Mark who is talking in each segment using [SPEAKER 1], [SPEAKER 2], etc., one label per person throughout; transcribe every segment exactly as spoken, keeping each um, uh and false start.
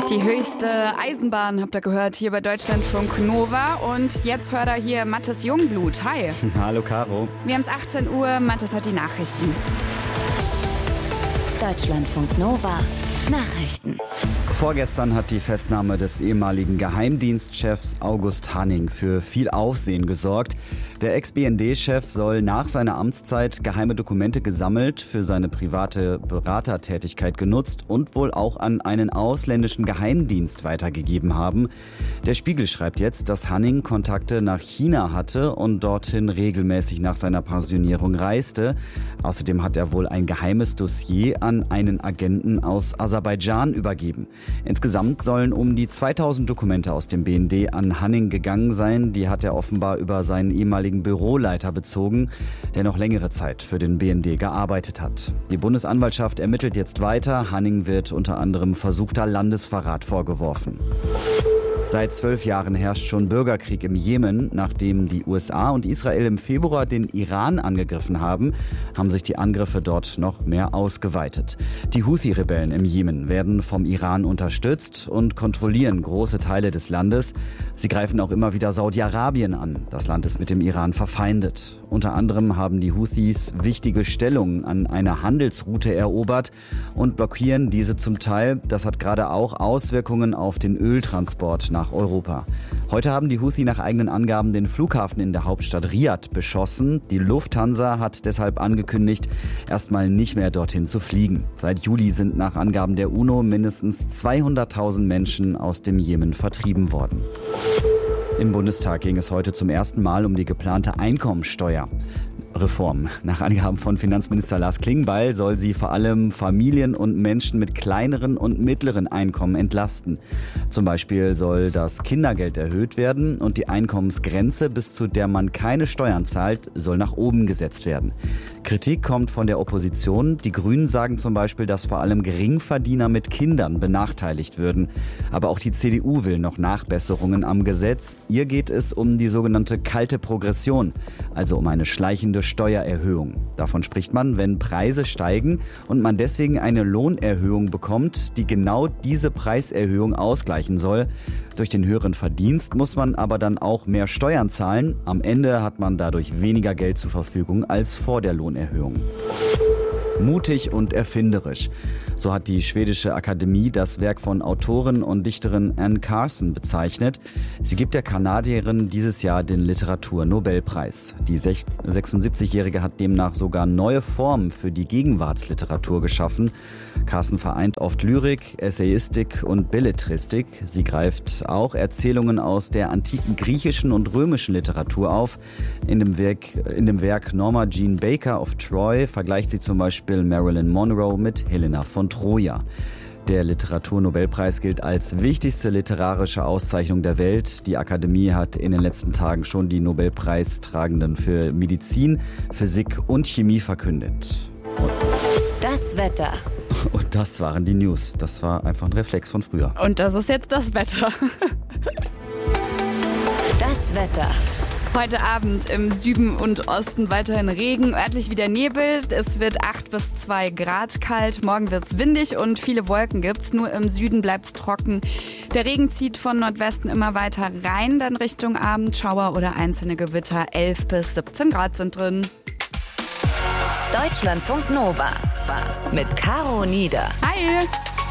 [SPEAKER 1] Die höchste Eisenbahn habt ihr gehört hier bei Deutschlandfunk Nova. Und jetzt hört er hier Mathis Jungblut. Hi.
[SPEAKER 2] Hallo Caro.
[SPEAKER 1] Wir haben es achtzehn Uhr. Mathis hat die Nachrichten.
[SPEAKER 3] Deutschlandfunk Nova. Nachrichten.
[SPEAKER 2] Vorgestern hat die Festnahme des ehemaligen Geheimdienstchefs August Hanning für viel Aufsehen gesorgt. Der Ex-B N D-Chef soll nach seiner Amtszeit geheime Dokumente gesammelt, für seine private Beratertätigkeit genutzt und wohl auch an einen ausländischen Geheimdienst weitergegeben haben. Der Spiegel schreibt jetzt, dass Hanning Kontakte nach China hatte und dorthin regelmäßig nach seiner Pensionierung reiste. Außerdem hat er wohl ein geheimes Dossier an einen Agenten aus Aserbaidschan übergeben. Insgesamt sollen um die zweitausend Dokumente aus dem B N D an Hanning gegangen sein. Die hat er offenbar über seinen ehemaligen Büroleiter bezogen, der noch längere Zeit für den B N D gearbeitet hat. Die Bundesanwaltschaft ermittelt jetzt weiter. Hanning wird unter anderem versuchter Landesverrat vorgeworfen. Seit zwölf Jahren herrscht schon Bürgerkrieg im Jemen. Nachdem die U S A und Israel im Februar den Iran angegriffen haben, haben sich die Angriffe dort noch mehr ausgeweitet. Die Houthi-Rebellen im Jemen werden vom Iran unterstützt und kontrollieren große Teile des Landes. Sie greifen auch immer wieder Saudi-Arabien an. Das Land ist mit dem Iran verfeindet. Unter anderem haben die Houthis wichtige Stellungen an einer Handelsroute erobert und blockieren diese zum Teil. Das hat gerade auch Auswirkungen auf den Öltransport nach Europa. Heute haben die Houthi nach eigenen Angaben den Flughafen in der Hauptstadt Riad beschossen. Die Lufthansa hat deshalb angekündigt, erstmal nicht mehr dorthin zu fliegen. Seit Juli sind nach Angaben der UNO mindestens zweihunderttausend Menschen aus dem Jemen vertrieben worden. Im Bundestag ging es heute zum ersten Mal um die geplante Einkommensteuerreform. Nach Angaben von Finanzminister Lars Klingbeil soll sie vor allem Familien und Menschen mit kleineren und mittleren Einkommen entlasten. Zum Beispiel soll das Kindergeld erhöht werden und die Einkommensgrenze, bis zu der man keine Steuern zahlt, soll nach oben gesetzt werden. Kritik kommt von der Opposition. Die Grünen sagen zum Beispiel, dass vor allem Geringverdiener mit Kindern benachteiligt würden. Aber auch die C D U will noch Nachbesserungen am Gesetz. Ihr geht es um die sogenannte kalte Progression, also um eine schleichende Steuererhöhung. Davon spricht man, wenn Preise steigen und man deswegen eine Lohnerhöhung bekommt, die genau diese Preiserhöhung ausgleichen soll. Durch den höheren Verdienst muss man aber dann auch mehr Steuern zahlen. Am Ende hat man dadurch weniger Geld zur Verfügung als vor der Lohnerhöhung. Mutig und erfinderisch. So hat die schwedische Akademie das Werk von Autorin und Dichterin Anne Carson bezeichnet. Sie gibt der Kanadierin dieses Jahr den Literaturnobelpreis. Die sechsundsiebzigjährige hat demnach sogar neue Formen für die Gegenwartsliteratur geschaffen. Carson vereint oft Lyrik, Essayistik und Belletristik. Sie greift auch Erzählungen aus der antiken griechischen und römischen Literatur auf. In dem Werk, in dem Werk Norma Jean Baker of Troy vergleicht sie zum Beispiel Marilyn Monroe mit Helena von Troja. Der Literaturnobelpreis gilt als wichtigste literarische Auszeichnung der Welt. Die Akademie hat in den letzten Tagen schon die Nobelpreistragenden für Medizin, Physik und Chemie verkündet.
[SPEAKER 3] Das Wetter.
[SPEAKER 2] Und das waren die News. Das war einfach ein Reflex von früher.
[SPEAKER 1] Und das ist jetzt das Wetter.
[SPEAKER 3] Das Wetter.
[SPEAKER 1] Heute Abend im Süden und Osten weiterhin Regen, örtlich wieder Nebel. Es wird acht bis zwei Grad kalt. Morgen wird es windig und viele Wolken gibt's. Nur im Süden bleibt's trocken. Der Regen zieht von Nordwesten immer weiter rein. Dann Richtung Abend Schauer oder einzelne Gewitter. elf bis siebzehn Grad sind drin.
[SPEAKER 3] Deutschlandfunk Nova mit Caro Nieder.
[SPEAKER 1] Hi!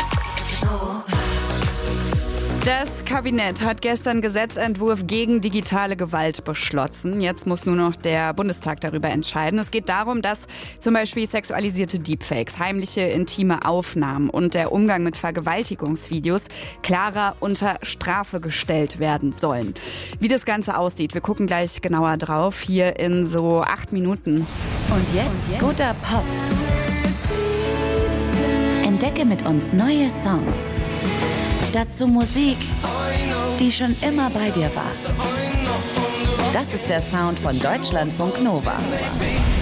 [SPEAKER 1] Das Kabinett hat gestern Gesetzentwurf gegen digitale Gewalt beschlossen. Jetzt muss nur noch der Bundestag darüber entscheiden. Es geht darum, dass zum Beispiel sexualisierte Deepfakes, heimliche intime Aufnahmen und der Umgang mit Vergewaltigungsvideos klarer unter Strafe gestellt werden sollen. Wie das Ganze aussieht, wir gucken gleich genauer drauf, hier in so acht Minuten.
[SPEAKER 3] Und jetzt guter Pop. Entdecke mit uns neue Songs. Dazu Musik, die schon immer bei dir war. Das ist der Sound von Deutschlandfunk Nova.